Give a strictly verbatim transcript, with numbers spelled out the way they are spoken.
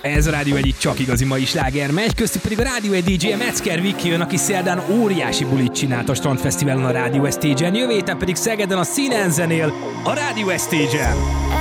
Ez a Rádió egy csak igazi mai sláger megy, köztük pedig a Rádió egy dé dzsé Metzger Viki jön, aki szerdán óriási bulit csinált a Strandfesztiválon a Rádió Stage-en, jövő héten pedig Szegeden a Színen zenél a Rádió Stage-en.